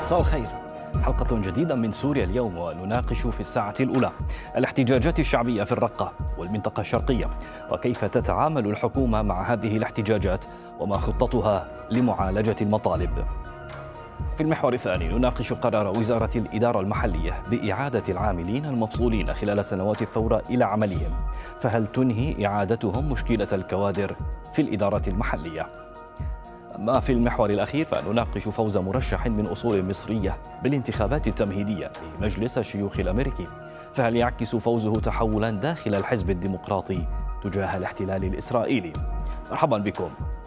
مساء الخير. حلقة جديدة من سوريا اليوم، ونناقش في الساعة الأولى الاحتجاجات الشعبية في الرقة والمنطقة الشرقية، وكيف تتعامل الحكومة مع هذه الاحتجاجات وما خطتها لمعالجة المطالب. في المحور الثاني نناقش قرار وزارة الإدارة المحلية بإعادة العاملين المفصولين خلال سنوات الثورة إلى عملهم، فهل تنهي إعادتهم مشكلة الكوادر في الإدارة المحلية؟ أما في المحور الأخير فنناقش فوز مرشح من أصول مصرية بالانتخابات التمهيدية لمجلس الشيوخ الأمريكي، فهل يعكس فوزه تحولا داخل الحزب الديمقراطي تجاه الاحتلال الإسرائيلي؟ مرحبا بكم.